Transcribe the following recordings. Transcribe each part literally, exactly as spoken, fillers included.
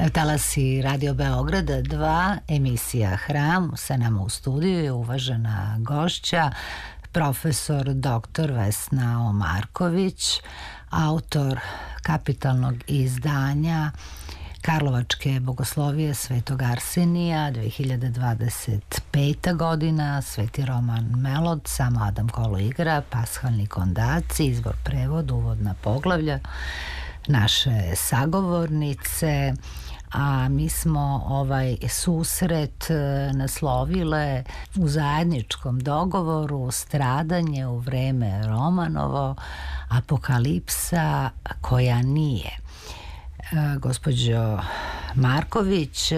Talasi Radio Beograda dva, emisija Hram, sa nama u studiju je uvažena gošća, profesor doktor Vesna Omarković, autor kapitalnog izdanja Karlovačke bogoslovije Svetog Arsenija, dve hiljade dvadeset peta godina, Sveti Roman Melod, samo Adam Kolo igra, Pashalni kondaci, izbor prevod, uvodna poglavlja, naše sagovornice, a mi smo ovaj susret naslovile u zajedničkom dogovoru Stradanje u vreme Romanovo, apokalipsa koja nije. Gospođo Marković,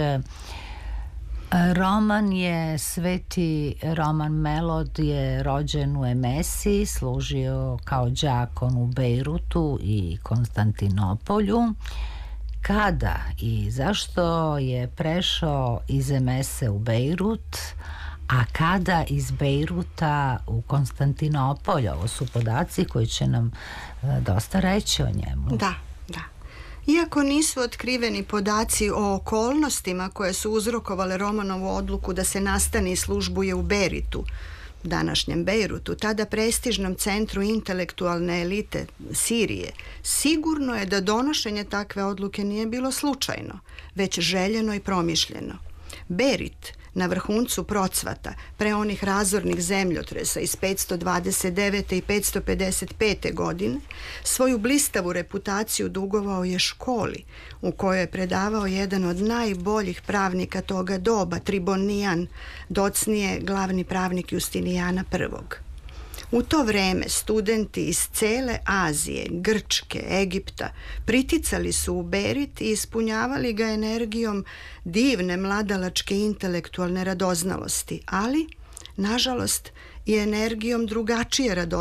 Roman je, Sveti Roman Melod je rođen u Emesi, služio kao đakon u Bejrutu i Konstantinopolju. Kada i zašto je prešao iz Emese u Bejrut, a kada iz Bejruta u Konstantinopolj? Ovo su podaci koji će nam dosta reći o njemu. Da, da. Iako nisu otkriveni podaci o okolnostima koje su uzrokovale Romanovu odluku da se nastani i službuje u Beritu, današnjem Bejrutu, tada prestižnom centru intelektualne elite Sirije, sigurno je da donošenje takve odluke nije bilo slučajno, već željeno i promišljeno. Berit, na vrhuncu procvata, pre onih razornih zemljotresa iz petsto dvadeset devete i petsto pedeset pete godine, svoju blistavu reputaciju dugovao je školi u kojoj je predavao jedan od najboljih pravnika toga doba, Tribonijan, docnije glavni pravnik Justinijana prvog. U to vreme studenti iz cele Azije, Grčke, Egipta priticali su u Berit i ispunjavali ga energijom divne mladalačke intelektualne radoznalosti, ali, nažalost, i energijom drugačije radoznalosti